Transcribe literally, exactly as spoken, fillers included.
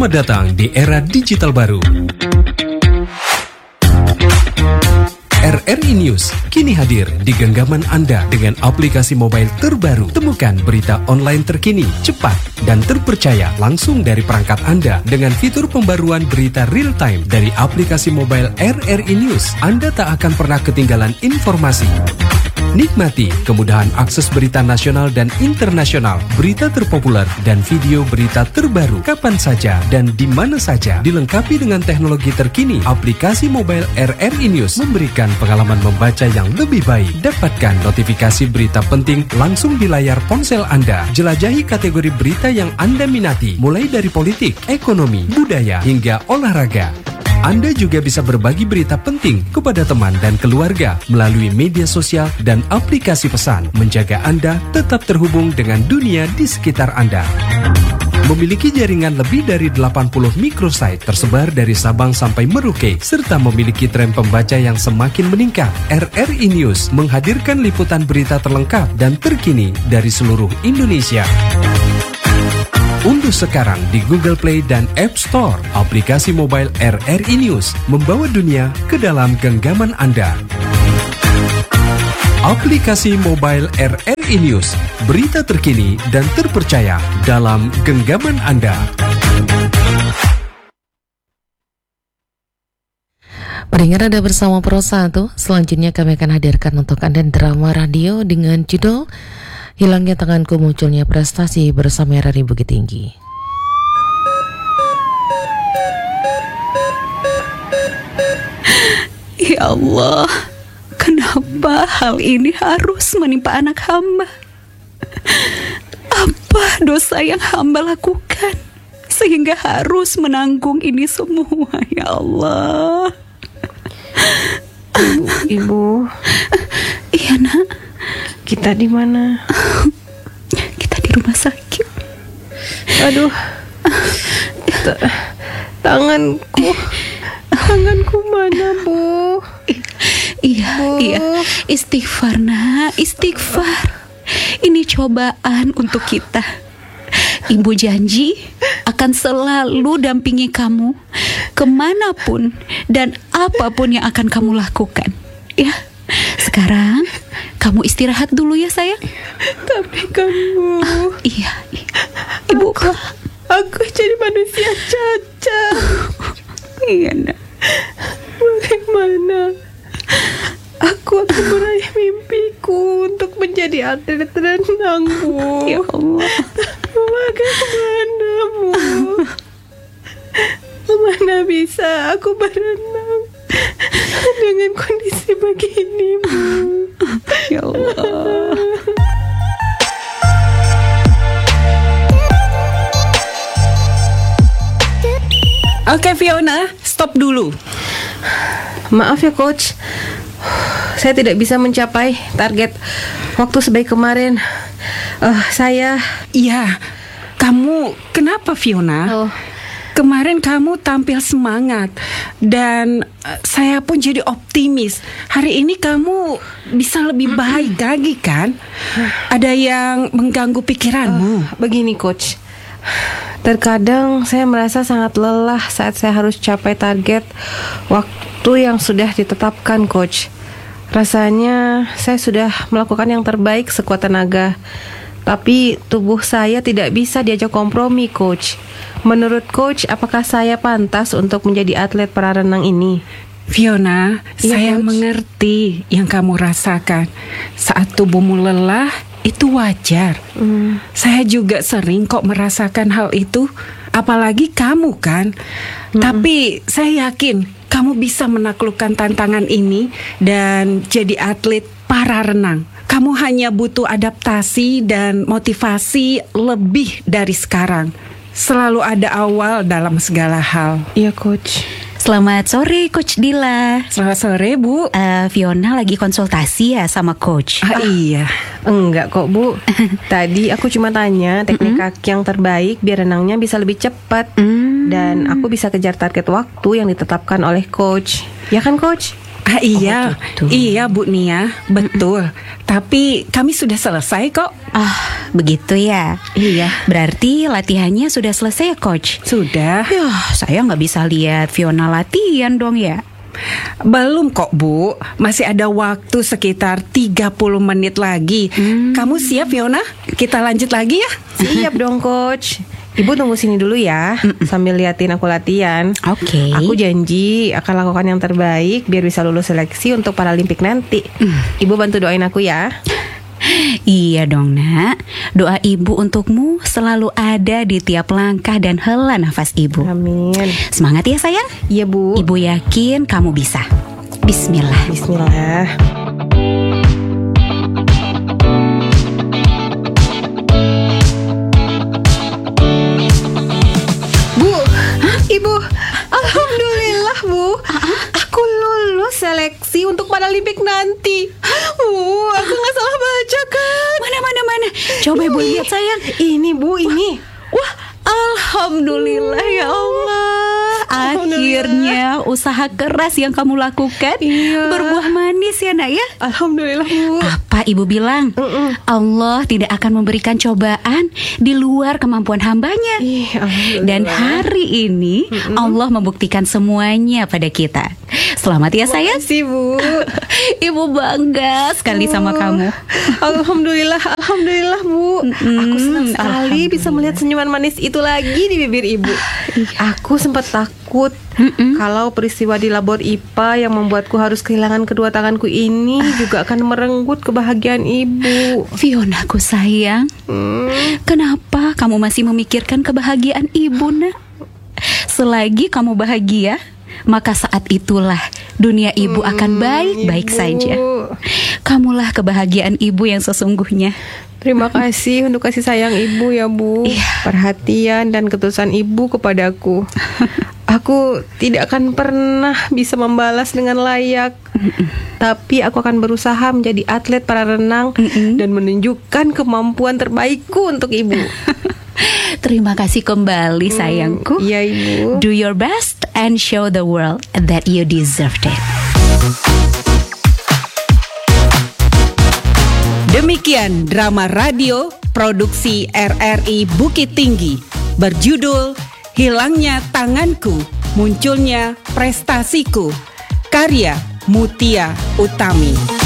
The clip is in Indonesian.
Selamat datang di era digital baru. R R I News kini hadir di genggaman Anda dengan aplikasi mobile terbaru. Temukan berita online terkini, cepat, dan terpercaya langsung dari perangkat Anda dengan fitur pembaruan berita real time dari aplikasi mobile R R I News. Anda tak akan pernah ketinggalan informasi. Nikmati kemudahan akses berita nasional dan internasional, berita terpopuler, dan video berita terbaru kapan saja dan di mana saja. Dilengkapi dengan teknologi terkini, aplikasi mobile R R I News memberikan pengalaman membaca yang lebih baik. Dapatkan notifikasi berita penting langsung di layar ponsel Anda. Jelajahi kategori berita yang Anda minati, mulai dari politik, ekonomi, budaya, hingga olahraga. Anda juga bisa berbagi berita penting kepada teman dan keluarga melalui media sosial dan aplikasi pesan, menjaga Anda tetap terhubung dengan dunia di sekitar Anda. Memiliki jaringan lebih dari delapan puluh microsite tersebar dari Sabang sampai Merauke, serta memiliki tren pembaca yang semakin meningkat. R R I News menghadirkan liputan berita terlengkap dan terkini dari seluruh Indonesia. Unduh sekarang di Google Play dan App Store aplikasi mobile R R I News, membawa dunia ke dalam genggaman Anda. Aplikasi mobile R R I News, berita terkini dan terpercaya dalam genggaman Anda. Pendengar, Anda bersama Pro satu. Selanjutnya kami akan hadirkan untuk Anda drama radio dengan judul Hilangnya Tanganku Munculnya Prestasi bersama R R I Bukit Tinggi. Ya Allah, kenapa hal ini harus menimpa anak hamba? Apa dosa yang hamba lakukan sehingga harus menanggung ini semua, ya Allah? Ibu, Ibu. Iya, Nak. Kita di mana? Kita di rumah sakit. Aduh, T- tanganku, tanganku mana, Bu? Iya, Bu. iya. Istighfar, Nak, istighfar. Ini cobaan untuk kita. Ibu janji akan selalu dampingi kamu kemanapun dan apapun yang akan kamu lakukan. Ya, sekarang kamu istirahat dulu ya, sayang. Tapi kamu, Ah, iya, iya. Ibu, aku, aku jadi manusia cacat. iya, Nak. Bagaimana aku akan meraih mimpiku untuk menjadi atlet renang, Bu? Ya Allah. Bagaimana, Bu? Mana bisa aku berenang dengan kondisi begini, Bu? Ya Allah. Oke, Fiona, stop dulu. Maaf ya, Coach. Saya tidak bisa mencapai target waktu sebaik kemarin. Uh, saya... Iya, kamu kenapa, Fiona? Oh. Kemarin kamu tampil semangat dan uh, saya pun jadi optimis. Hari ini kamu bisa lebih baik lagi kan? Ada yang mengganggu pikiranmu? Uh, begini, Coach. Terkadang saya merasa sangat lelah saat saya harus capai target waktu yang sudah ditetapkan, Coach. Rasanya saya sudah melakukan yang terbaik sekuat tenaga, tapi tubuh saya tidak bisa diajak kompromi, Coach. Menurut Coach, apakah saya pantas untuk menjadi atlet para renang ini? Fiona, Ya, saya Coach. mengerti yang kamu rasakan. Saat tubuhmu lelah, itu wajar. Hmm. Saya juga sering kok merasakan hal itu, apalagi kamu kan. Hmm. Tapi saya yakin kamu bisa menaklukkan tantangan ini dan jadi atlet para renang. Kamu hanya butuh adaptasi dan motivasi lebih dari sekarang. Selalu ada awal dalam segala hal. Iya, Coach. Selamat sore, Coach Dila. Selamat sore, Bu. Uh, Fiona lagi konsultasi ya sama Coach. Ah, iya. Enggak kok, Bu. Tadi aku cuma tanya teknik kaki yang terbaik biar renangnya bisa lebih cepat. Mm. Dan aku bisa kejar target waktu yang ditetapkan oleh Coach. Ya kan, Coach? Ah, iya, gitu. iya Bu Nia, betul. Tapi kami sudah selesai kok. Ah, begitu ya. Iya. Berarti latihannya sudah selesai ya, Coach? Sudah. Yah, saya nggak bisa lihat Fiona latihan dong ya. Belum kok Bu, masih ada waktu sekitar tiga puluh menit lagi. Kamu siap Fiona? Kita lanjut lagi ya? Siap dong coach. Ibu tunggu sini dulu ya, sambil liatin aku latihan. Oke. Aku janji akan lakukan yang terbaik biar bisa lulus seleksi untuk Paralimpik nanti. Ibu bantu doain aku ya. Iya dong nak. Doa ibu untukmu selalu ada di tiap langkah dan hela nafas ibu. Amin. Semangat ya sayang. Iya Bu. Ibu yakin kamu bisa. Bismillah. Bismillah. Bu, Ibu, alhamdulillah Bu, aku lulus seleksi untuk Paralimpik nanti. Uh, aku nggak salah baca kan? Mana mana mana. Coba ibu Ini. lihat sayang. Ini Bu, ini. Wah, alhamdulillah ya Allah. Akhirnya usaha keras yang kamu lakukan Iya. berbuah manis ya nak ya. Alhamdulillah Bu. Apa ibu bilang? Allah tidak akan memberikan cobaan di luar kemampuan hambanya. Ih, alhamdulillah. Dan hari ini Allah membuktikan semuanya pada kita. Selamat ya sayang. Makasih Bu. Ibu bangga sekali sama kamu. Alhamdulillah, alhamdulillah Bu. Aku senang sekali bisa melihat senyuman manis itu lagi di bibir Ibu. Aku sempat takut kalau peristiwa di labor I P A yang membuatku harus kehilangan kedua tanganku ini juga akan merenggut kebahagiaan Ibu. Fionaku sayang, Hmm. kenapa kamu masih memikirkan kebahagiaan ibu nak? Selagi kamu bahagia, maka saat itulah dunia ibu akan baik-baik Ibu. saja. Kamulah kebahagiaan ibu yang sesungguhnya. Terima kasih untuk kasih sayang Ibu ya Bu. Perhatian dan ketulusan Ibu kepadaku. Aku tidak akan pernah bisa membalas dengan layak. Tapi aku akan berusaha menjadi atlet para renang dan menunjukkan kemampuan terbaikku untuk Ibu. Terima kasih kembali sayangku. Iya Ibu. Do your best and show the world that you deserved it. Demikian drama radio produksi R R I Bukit Tinggi berjudul Hilangnya Tanganku, Munculnya Prestasiku, karya Mutia Utami.